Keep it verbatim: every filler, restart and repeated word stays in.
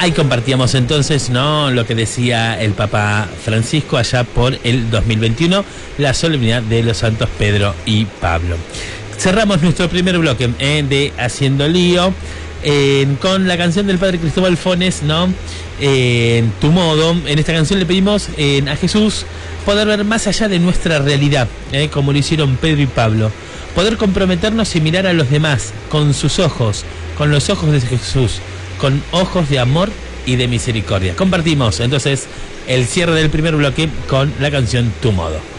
Ahí compartíamos entonces, ¿no?, lo que decía el Papa Francisco allá por el dos mil veintiuno, la solemnidad de los santos Pedro y Pablo. Cerramos nuestro primer bloque eh, de Haciendo Lío eh, con la canción del Padre Cristóbal Fones, ¿no? Eh, en Tu Modo. En esta canción le pedimos eh, a Jesús poder ver más allá de nuestra realidad, eh, como lo hicieron Pedro y Pablo. Poder comprometernos y mirar a los demás con sus ojos, con los ojos de Jesús, con ojos de amor y de misericordia. Compartimos entonces el cierre del primer bloque con la canción Tu Modo.